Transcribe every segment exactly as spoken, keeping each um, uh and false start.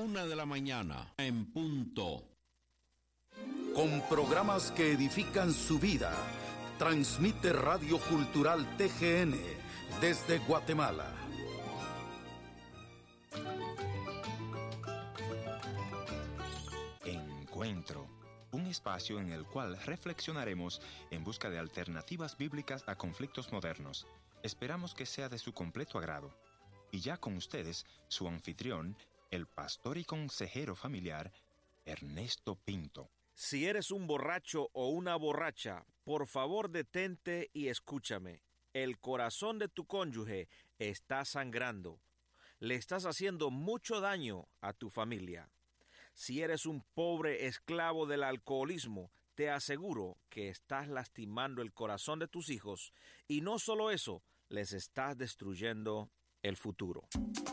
una de la mañana, en punto. Con programas que edifican su vida, transmite Radio Cultural T G N desde Guatemala. Encuentro, un espacio en el cual reflexionaremos en busca de alternativas bíblicas a conflictos modernos. Esperamos que sea de su completo agrado. Y ya con ustedes, su anfitrión, el pastor y consejero familiar, Ernesto Pinto. Si eres un borracho o una borracha, por favor detente y escúchame. El corazón de tu cónyuge está sangrando. Le estás haciendo mucho daño a tu familia. Si eres un pobre esclavo del alcoholismo, te aseguro que estás lastimando el corazón de tus hijos y no solo eso, les estás destruyendo el futuro.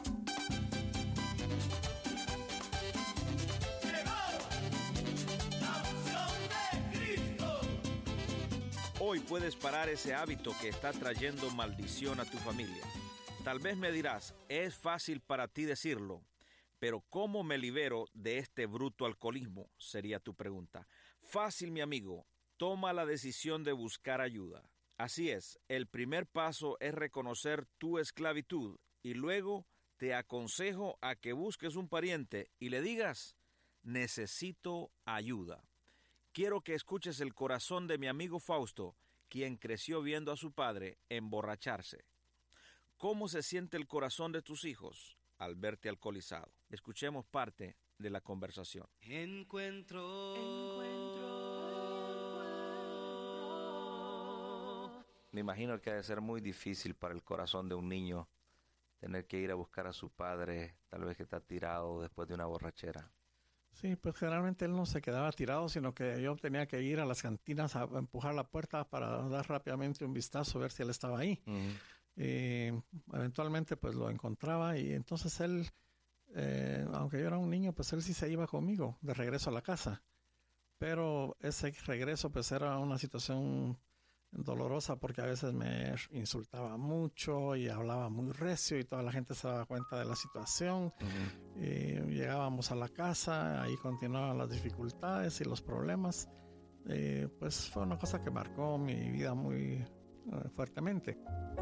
Hoy puedes parar ese hábito que está trayendo maldición a tu familia. Tal vez me dirás, es fácil para ti decirlo, pero ¿cómo me libero de este bruto alcoholismo? Sería tu pregunta. Fácil, mi amigo, toma la decisión de buscar ayuda. Así es, el primer paso es reconocer tu esclavitud y luego te aconsejo a que busques un pariente y le digas, necesito ayuda. Quiero que escuches el corazón de mi amigo Fausto, quien creció viendo a su padre emborracharse. ¿Cómo se siente el corazón de tus hijos al verte alcoholizado? Escuchemos parte de la conversación. Encuentro. Encuentro. Me imagino que ha de ser muy difícil para el corazón de un niño tener que ir a buscar a su padre, tal vez que está tirado después de una borrachera. Sí, pues generalmente él no se quedaba tirado, sino que yo tenía que ir a las cantinas a empujar la puerta para dar rápidamente un vistazo, ver si él estaba ahí. Uh-huh. Y eventualmente pues lo encontraba y entonces él, eh, aunque yo era un niño, pues él sí se iba conmigo de regreso a la casa. Pero ese regreso pues era una situación dolorosa porque a veces me insultaba mucho y hablaba muy recio y toda la gente se daba cuenta de la situación. Uh-huh. Y llegábamos a la casa, ahí continuaban las dificultades y los problemas. Y pues fue una cosa que marcó mi vida muy uh, fuertemente.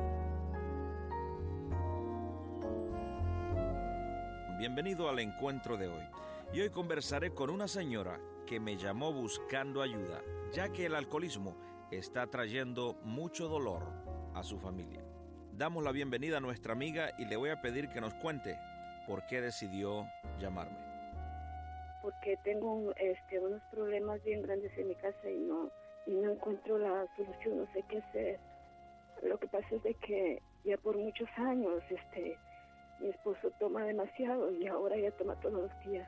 Bienvenido al encuentro de hoy. Y hoy conversaré con una señora que me llamó buscando ayuda, ya que el alcoholismo está trayendo mucho dolor a su familia. Damos la bienvenida a nuestra amiga y le voy a pedir que nos cuente por qué decidió llamarme. Porque tengo este, unos problemas bien grandes en mi casa y no, y no encuentro la solución, no sé qué hacer. Lo que pasa es de que ya por muchos años este, mi esposo toma demasiado y ahora ya toma todos los días.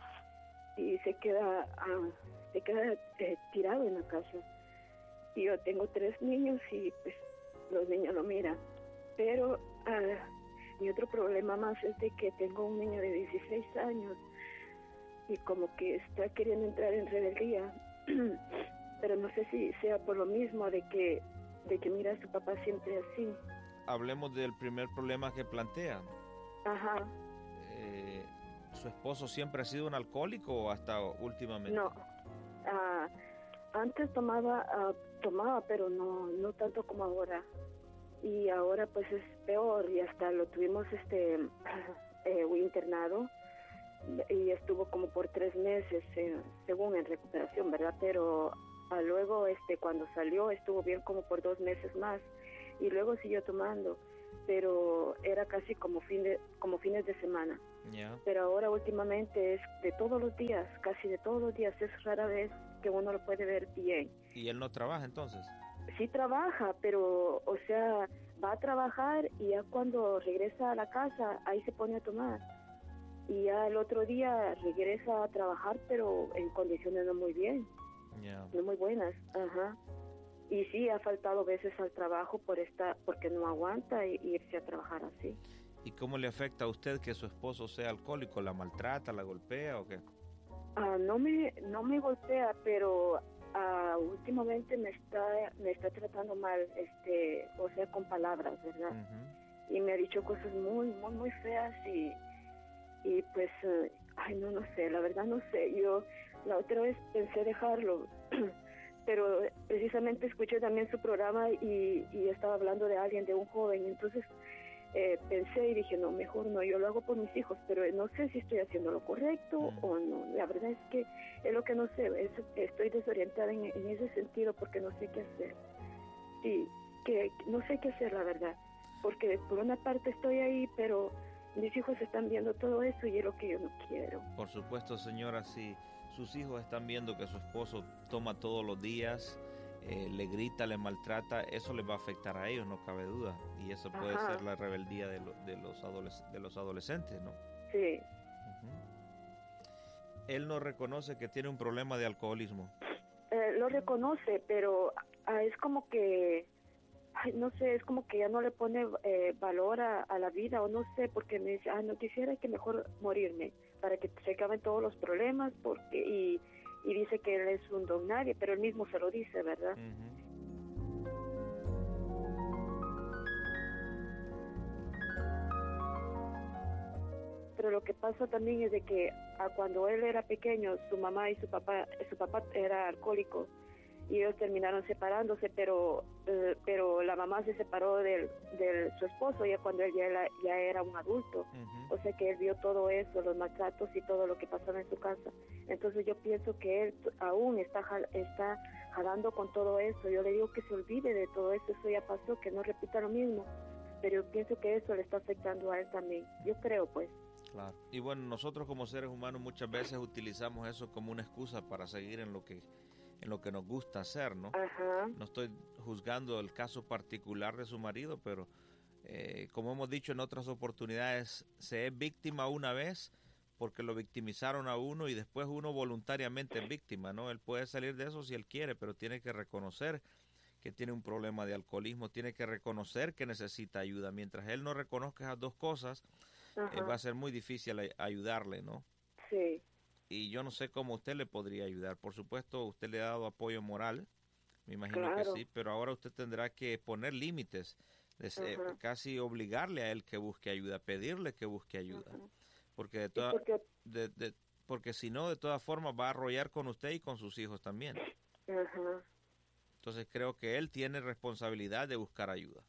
Y se queda, ah, se queda eh, tirado en la casa. Y yo tengo tres niños y pues los niños lo miran. Pero uh, mi otro problema más es de que tengo un niño de dieciséis años y como que está queriendo entrar en rebeldía. Pero no sé si sea por lo mismo de que, de que mira a su papá siempre así. Hablemos del primer problema que plantea. Ajá. Eh, ¿Su esposo siempre ha sido un alcohólico o hasta últimamente? No. Uh, antes tomaba... Uh, tomaba pero no no tanto como ahora y ahora pues es peor y hasta lo tuvimos este eh, internado y estuvo como por tres meses eh, según en recuperación, verdad, pero ah, luego este cuando salió estuvo bien como por dos meses más y luego siguió tomando, pero era casi como fin de como fines de semana. Yeah. Pero ahora últimamente es de todos los días, casi de todos los días, es rara vez que uno lo puede ver bien. ¿Y él no trabaja entonces? Sí trabaja, pero o sea, va a trabajar y ya cuando regresa a la casa, ahí se pone a tomar. Y ya el otro día regresa a trabajar, pero en condiciones no muy bien, yeah. no muy buenas. Ajá. Y sí, ha faltado veces al trabajo por esta, porque no aguanta irse a trabajar así. ¿Y cómo le afecta a usted que su esposo sea alcohólico? ¿La maltrata, la golpea o qué? Ah, no me no me golpea, pero ah, últimamente me está me está tratando mal, este, o sea, con palabras, ¿verdad? Uh-huh. Y me ha dicho cosas muy muy muy feas y y pues, eh, ay, no, no sé, la verdad no sé. Yo la otra vez pensé dejarlo, pero precisamente escuché también su programa y, y estaba hablando de alguien, de un joven, entonces eh, pensé y dije, no, mejor no, yo lo hago por mis hijos, pero no sé si estoy haciendo lo correcto mm. o no. La verdad es que es lo que no sé, es, estoy desorientada en, en ese sentido porque no sé qué hacer. Sí, que no sé qué hacer, la verdad, porque por una parte estoy ahí, pero mis hijos están viendo todo eso y es lo que yo no quiero. Por supuesto, señora, si sus hijos están viendo que su esposo toma todos los días, eh, le grita, le maltrata, eso les va a afectar a ellos, no cabe duda, y eso puede Ajá. ser la rebeldía de, lo, de, los adoles, de los adolescentes, ¿no? Sí. Uh-huh. Él no reconoce que tiene un problema de alcoholismo. Eh, lo reconoce, pero ah, es como que, ay, no sé, es como que ya no le pone eh, valor a, a la vida, o no sé, porque me dice, ah, no quisiera que mejor morirme, para que se acaben todos los problemas, porque y, y dice que él es un don nadie, pero él mismo se lo dice, ¿verdad? Uh-huh. Pero lo que pasa también es de que a cuando él era pequeño, su mamá y su papá, su papá era alcohólico y ellos terminaron separándose, pero eh, pero la mamá se separó de su esposo ya cuando él ya era, ya era un adulto. Uh-huh. O sea que él vio todo eso, los maltratos y todo lo que pasaba en su casa. Entonces yo pienso que él aún está está jalando con todo eso. Yo le digo que se olvide de todo eso, eso ya pasó, que no repita lo mismo. Pero yo pienso que eso le está afectando a él también. Yo creo, pues. Claro. Y bueno, nosotros como seres humanos muchas veces utilizamos eso como una excusa para seguir en lo que en lo que nos gusta hacer, ¿no? Ajá. No estoy juzgando el caso particular de su marido, pero eh, como hemos dicho en otras oportunidades, se es víctima una vez porque lo victimizaron a uno y después uno voluntariamente es víctima, ¿no? Él puede salir de eso si él quiere, pero tiene que reconocer que tiene un problema de alcoholismo, tiene que reconocer que necesita ayuda. Mientras él no reconozca esas dos cosas, eh, va a ser muy difícil ayudarle, ¿no? Sí. Y yo no sé cómo usted le podría ayudar. Por supuesto, usted le ha dado apoyo moral, me imagino claro. que sí, pero ahora usted tendrá que poner límites, de, casi obligarle a él que busque ayuda, pedirle que busque ayuda. Uh-huh. Porque de toda, porque... De, de, porque si no, de todas formas va a arrollar con usted y con sus hijos también. Uh-huh. Entonces creo que él tiene responsabilidad de buscar ayuda.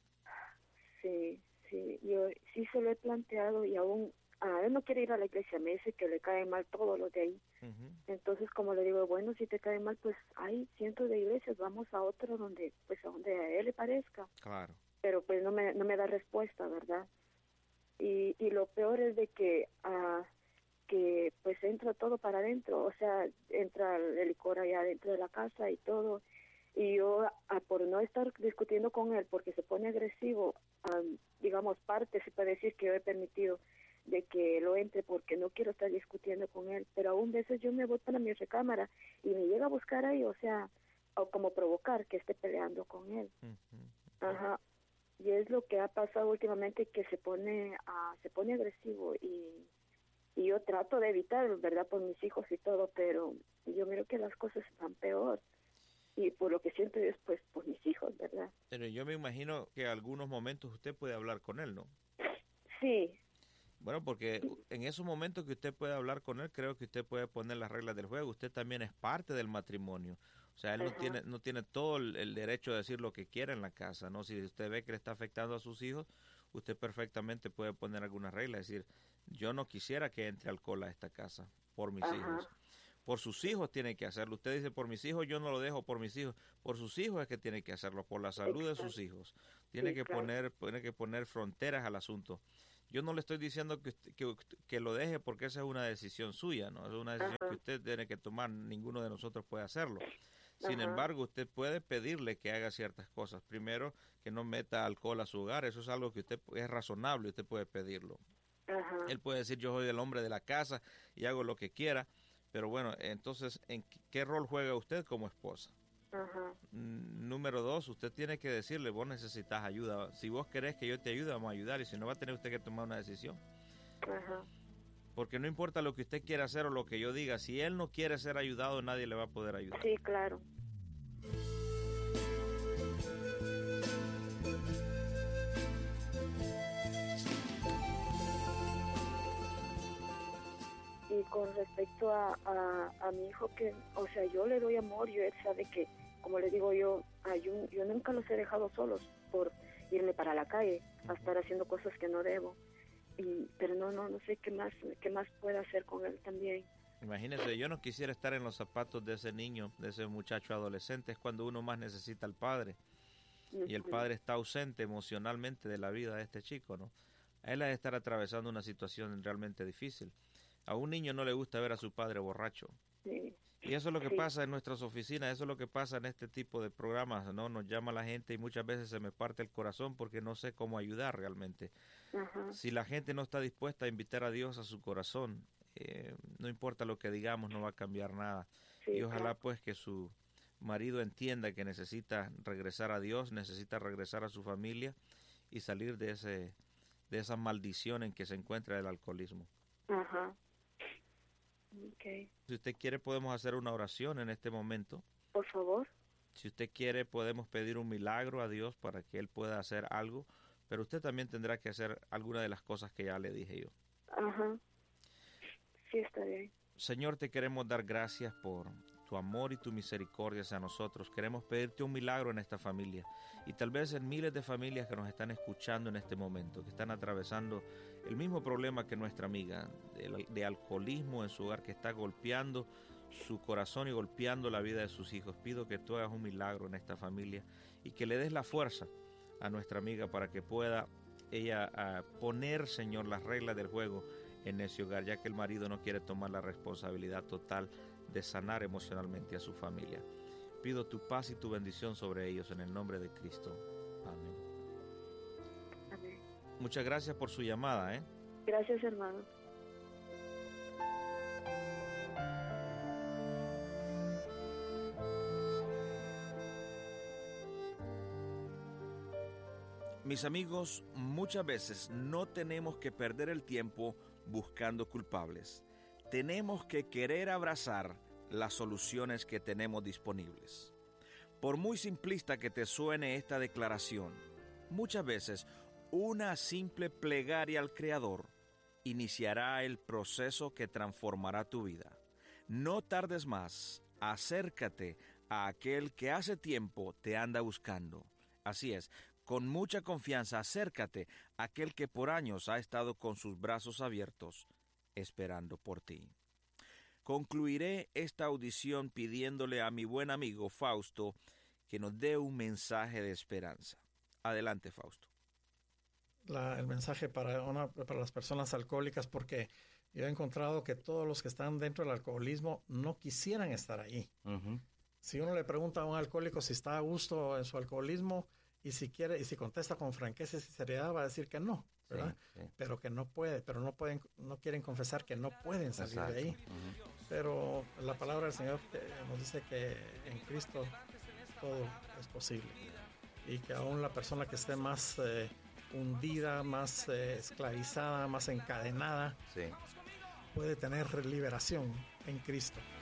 Sí, sí, yo sí se lo he planteado y aún ah, él no quiere ir a la iglesia, me dice que le caen mal todos los de ahí. Uh-huh. Entonces como le digo, bueno, si te caen mal, pues hay cientos de iglesias, vamos a otro donde, pues a donde a él le parezca. Claro. Pero pues no me no me da respuesta, ¿verdad? Y y lo peor es de que ah, que pues entra todo para adentro, o sea, entra el licor allá dentro de la casa y todo. Y yo, ah, por no estar discutiendo con él, porque se pone agresivo, um, digamos, parte, se puede decir que yo he permitido de que lo entre porque no quiero estar discutiendo con él, pero aún veces yo me voy para mi recámara y me llega a buscar ahí, o sea, o como provocar que esté peleando con él. Uh-huh. Ajá. Y es lo que ha pasado últimamente, que se pone uh, se pone agresivo y, y yo trato de evitar, ¿verdad?, por mis hijos y todo, pero yo miro que las cosas están peor. Y por lo que siento es pues por mis hijos, ¿verdad? Pero yo me imagino que en algunos momentos usted puede hablar con él, ¿no? Sí. Bueno, porque en esos momentos que usted puede hablar con él, creo que usted puede poner las reglas del juego. Usted también es parte del matrimonio. O sea, él Ajá. no tiene no tiene todo el, el derecho de decir lo que quiera en la casa, ¿no? Si usted ve que le está afectando a sus hijos, usted perfectamente puede poner algunas reglas. Es decir, yo no quisiera que entre alcohol a esta casa por mis Ajá. hijos. Por sus hijos tiene que hacerlo. Usted dice, por mis hijos yo no lo dejo, por mis hijos. Por sus hijos es que tiene que hacerlo, por la salud Exacto. de sus hijos. Tiene sí, que claro. poner tiene que poner fronteras al asunto. Yo no le estoy diciendo que, que, que lo deje porque esa es una decisión suya, ¿no? Es una decisión Ajá. que usted tiene que tomar. Ninguno de nosotros puede hacerlo. Sin Ajá. embargo, usted puede pedirle que haga ciertas cosas. Primero, que no meta alcohol a su hogar. Eso es algo que usted es razonable, usted puede pedirlo. Ajá. Él puede decir, yo soy el hombre de la casa y hago lo que quiera. Pero bueno, entonces, ¿en qué rol juega usted como esposa? Ajá. Número dos, usted tiene que decirle, vos necesitas ayuda. Si vos querés que yo te ayude, vamos a ayudar. Y si no, va a tener usted que tomar una decisión. Ajá. Porque no importa lo que usted quiera hacer o lo que yo diga. Si él no quiere ser ayudado, nadie le va a poder ayudar. Sí, claro. y con respecto a, a, a mi hijo, que, o sea, yo le doy amor, yo él sabe que, como le digo yo, a yo, yo nunca los he dejado solos por irme para la calle a estar haciendo cosas que no debo. Y, pero no, no, no sé qué más, qué más puedo hacer con él también. Imagínese, yo no quisiera estar en los zapatos de ese niño, de ese muchacho adolescente. Es cuando uno más necesita al padre. Uh-huh. Y el padre está ausente emocionalmente de la vida de este chico, ¿no? Él ha de estar atravesando una situación realmente difícil. A un niño no le gusta ver a su padre borracho. Sí. Y eso es lo que sí. pasa en nuestras oficinas, eso es lo que pasa en este tipo de programas, ¿no? Nos llama la gente y muchas veces se me parte el corazón porque no sé cómo ayudar realmente. Uh-huh. Si la gente no está dispuesta a invitar a Dios a su corazón, eh, no importa lo que digamos, no va a cambiar nada. Sí, y ojalá claro. pues que su marido entienda que necesita regresar a Dios, necesita regresar a su familia y salir de ese de esa maldición en que se encuentra el alcoholismo. Ajá. Okay. Si usted quiere, podemos hacer una oración en este momento. Por favor. Si usted quiere, podemos pedir un milagro a Dios para que Él pueda hacer algo, pero usted también tendrá que hacer alguna de las cosas que ya le dije yo. Ajá. Sí, está bien. Señor, te queremos dar gracias por tu amor y tu misericordia hacia nosotros. Queremos pedirte un milagro en esta familia y tal vez en miles de familias que nos están escuchando en este momento, que están atravesando el mismo problema que nuestra amiga, de, de alcoholismo en su hogar, que está golpeando su corazón y golpeando la vida de sus hijos. Pido que tú hagas un milagro en esta familia y que le des la fuerza a nuestra amiga para que pueda ella uh, poner, Señor, las reglas del juego en ese hogar, ya que el marido no quiere tomar la responsabilidad total de sanar emocionalmente a su familia. Pido tu paz y tu bendición sobre ellos en el nombre de Cristo. Amén. Amén. Muchas gracias por su llamada, ¿eh? Gracias, hermano. Mis amigos, muchas veces no tenemos que perder el tiempo buscando culpables. Tenemos que querer abrazar las soluciones que tenemos disponibles. Por muy simplista que te suene esta declaración, muchas veces una simple plegaria al Creador iniciará el proceso que transformará tu vida. No tardes más, acércate a aquel que hace tiempo te anda buscando. Así es, con mucha confianza acércate a aquel que por años ha estado con sus brazos abiertos, esperando por ti. Concluiré esta audición pidiéndole a mi buen amigo Fausto que nos dé un mensaje de esperanza. Adelante, Fausto. La, el mensaje para, una, para las personas alcohólicas, porque yo he encontrado que todos los que están dentro del alcoholismo no quisieran estar ahí. Uh-huh. Si uno le pregunta a un alcohólico si está a gusto en su alcoholismo, y si quiere y si contesta con franqueza y sinceridad va a decir que no, ¿verdad? Sí, sí. Pero que no puede, pero no pueden, no quieren confesar que no pueden salir Exacto. de ahí. Uh-huh. Pero la palabra del Señor nos dice que en Cristo todo es posible y que aún la persona que esté más eh, hundida, más eh, esclavizada, más encadenada, sí. puede tener liberación en Cristo.